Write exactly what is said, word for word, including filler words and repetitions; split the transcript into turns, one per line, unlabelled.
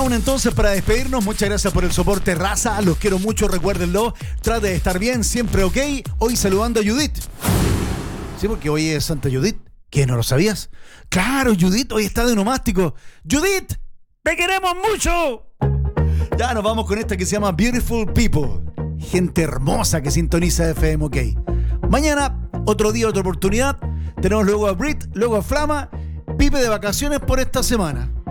Countdown entonces para despedirnos. Muchas gracias por el soporte, raza. Los quiero mucho, recuérdenlo. Trate de estar bien, siempre ok. Hoy saludando a Judith. Sí, porque hoy es Santa Judith. ¿Qué, no lo sabías? Claro, Judith hoy está de nomástico. ¡Judith! ¡Te queremos mucho! Ya nos vamos con esta que se llama Beautiful People. Gente hermosa que sintoniza F M OK. Mañana, otro día, otra oportunidad. Tenemos luego a Brit, luego a Flama. Pipe de vacaciones por esta semana.